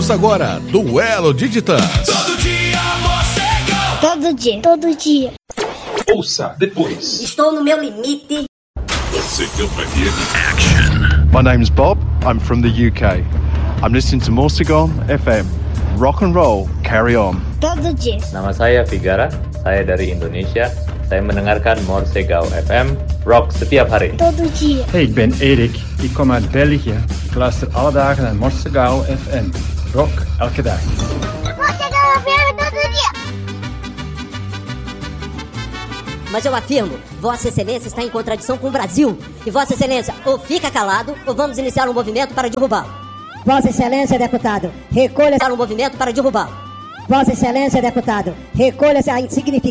Ouça agora Duelo de Titãs. Todo dia, Morcegão. Todo dia, todo dia. Ouça depois. Estou no meu limite. Morcegão FM Action. My name's Bob. I'm from the UK. I'm listening to Morcegão FM. Rock and roll, carry on. Todo dia. Nama saya Figara, saya dari Indonesia. Saya mendengarkan Morcegão FM, rock setiap hari. Todo dia. Hey, ik ben Erik, ik kom uit België. Ik luister alle dagen naar Morcegão FM, rock elke dag. Morcegão FM todo dia. Mas eu afirmo, Vossa Excelência está em contradição com o Brasil. E Vossa Excelência, ou fica calado, ou vamos iniciar um movimento para derrubá-lo. Vossa Excelência, deputado, recolha-se Um movimento para derrubá-lo. Vossa Excelência, deputado, recolha-se a insignificância.